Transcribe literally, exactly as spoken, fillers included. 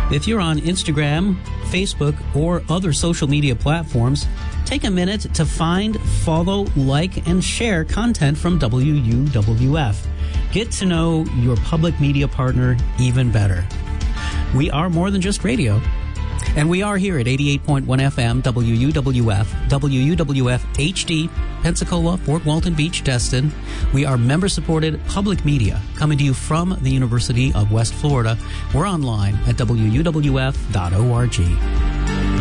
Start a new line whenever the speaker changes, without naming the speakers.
If you're on Instagram, Facebook, or other social media platforms, take a minute to find, follow, like, and share content from W U W F. Get to know your public media partner even better. We are more than just radio. And we are here at eighty-eight point one F M, W U W F, W U W F H D, Pensacola, Fort Walton Beach, Destin. We are member-supported public media coming to you from the University of West Florida. We're online at W U W F dot org.